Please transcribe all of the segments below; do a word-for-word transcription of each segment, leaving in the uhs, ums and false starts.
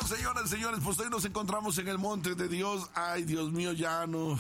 Señoras y señores, pues hoy nos encontramos en el monte de Dios. Ay, Dios mío, ya no,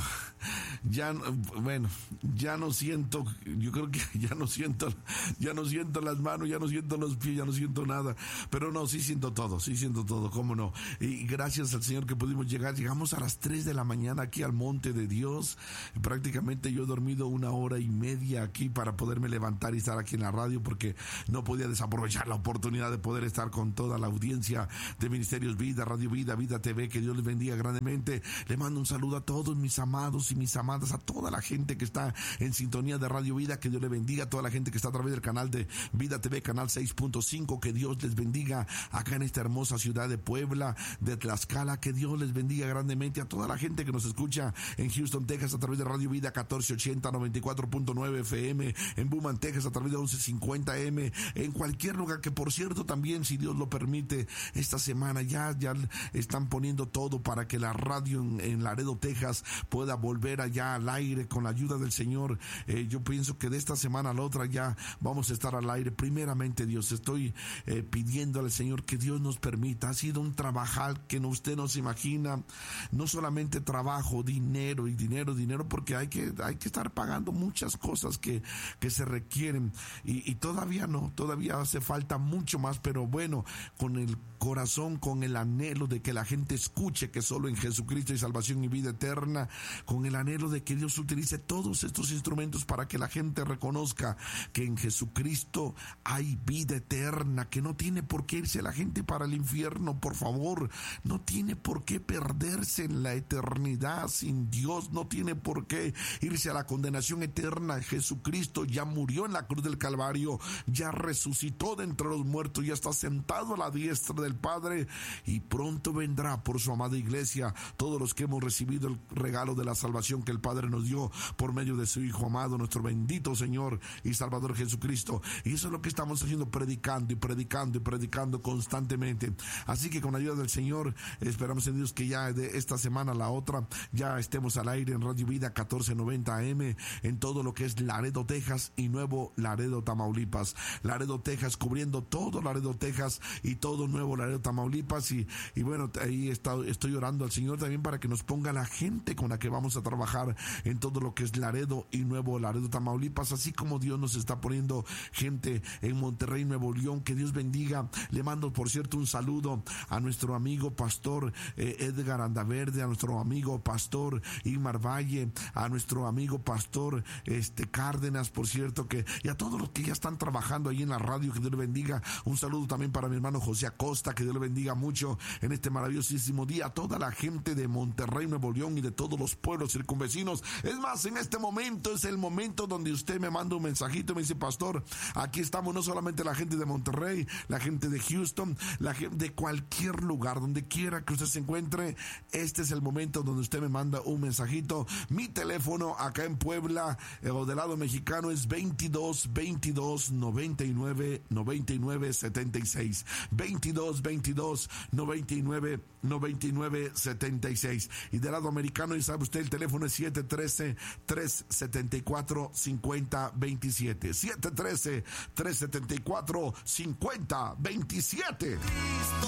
ya no, bueno, ya no siento, yo creo que ya no siento, ya no siento las manos, ya no siento los pies, ya no siento nada, pero no, sí siento todo, sí siento todo, cómo no. Y gracias al Señor que pudimos llegar, llegamos a las tres de la mañana aquí al monte de Dios. Prácticamente yo he dormido una hora y media aquí para poderme levantar y estar aquí en la radio, porque no podía desaprovechar la oportunidad de poder estar con toda la audiencia de Ministerios Vida, Radio Vida, Vida T V. Que Dios les bendiga grandemente. Le mando un saludo a todos mis amados y mis amadas, a toda la gente que está en sintonía de Radio Vida. Que Dios les bendiga, a toda la gente que está a través del canal de Vida T V, canal seis punto cinco. Que Dios les bendiga acá en esta hermosa ciudad de Puebla, de Tlaxcala. Que Dios les bendiga grandemente a toda la gente que nos escucha en Houston, Texas, a través de Radio Vida catorce ochenta, noventa y cuatro punto nueve F M, en Beaumont, Texas, a través de once cincuenta M, en cualquier lugar. Que por cierto también, si Dios lo permite, esta semana ya, ya están poniendo todo para que la radio en, en Laredo, Texas, pueda volver allá al aire con la ayuda del Señor. Eh, yo pienso que de esta semana a la otra ya vamos a estar al aire. Primeramente, Dios, estoy eh, pidiendo al Señor que Dios nos permita. Ha sido un trabajar que no, usted no se imagina. No solamente trabajo, dinero y dinero, dinero, porque hay que, hay que estar pagando muchas cosas que, que se requieren. Y, y todavía no, todavía hace falta mucho más, pero bueno, con el corazón, con el anhelo de que la gente escuche que solo en Jesucristo hay salvación y vida eterna, con el anhelo de que Dios utilice todos estos instrumentos para que la gente reconozca que en Jesucristo hay vida eterna, que no tiene por qué irse la gente para el infierno, por favor, no tiene por qué perderse en la eternidad sin Dios, no tiene por qué irse a la condenación eterna. Jesucristo ya murió en la cruz del Calvario, ya resucitó de entre los muertos, ya está sentado a la diestra del Padre, y pronto vendrá por su amada iglesia, todos los que hemos recibido el regalo de la salvación que el Padre nos dio por medio de su Hijo amado, nuestro bendito Señor y Salvador Jesucristo. Y eso es lo que estamos haciendo, predicando y predicando y predicando constantemente. Así que con la ayuda del Señor esperamos en Dios que ya de esta semana a la otra ya estemos al aire en Radio Vida catorce noventa A M en todo lo que es Laredo, Texas, y Nuevo Laredo, Tamaulipas. Laredo, Texas, cubriendo todo Laredo, Texas, y todo Nuevo Laredo, Tamaulipas. Y, y bueno, ahí está, estoy orando al Señor también para que nos ponga la gente con la que vamos a trabajar en todo lo que es Laredo y Nuevo Laredo, Tamaulipas, así como Dios nos está poniendo gente en Monterrey, Nuevo León. Que Dios bendiga. Le mando, por cierto, un saludo a nuestro amigo pastor eh, Edgar Andaverde, a nuestro amigo pastor Igmar Valle, a nuestro amigo pastor este Cárdenas, por cierto, que y a todos los que ya están trabajando ahí en la radio. Que Dios le bendiga. Un saludo también para mi hermano José Acosta, que Dios le bendiga mucho en este maravillosísimo día. A toda la gente de Monterrey, Nuevo León, y de todos los pueblos circunvecinos. Es más, en este momento es el momento donde usted me manda un mensajito y me dice: pastor, aquí estamos, no solamente la gente de Monterrey, la gente de Houston, la gente de cualquier lugar, donde quiera que usted se encuentre. Este es el momento donde usted me manda un mensajito. Mi teléfono acá en Puebla, eh, o del lado mexicano, es veintidós veintidós noventa y nueve noventa y nueve setenta y seis. veintidós veintidós noventa y nueve noventa y nueve setenta y seis. Y del lado americano, y sabe usted, el teléfono es siete uno tres, tres siete cuatro, cinco cero dos siete. siete uno tres, tres siete cuatro, cinco cero dos siete. Cristo